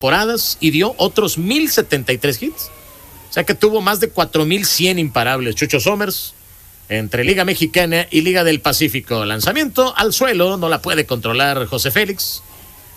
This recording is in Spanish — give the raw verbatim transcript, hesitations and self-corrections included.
temporadas y dio otros mil setenta y tres hits. O sea que tuvo más de cuatro mil cien imparables. Chucho Somers, entre Liga Mexicana y Liga del Pacífico. Lanzamiento al suelo, no la puede controlar José Félix.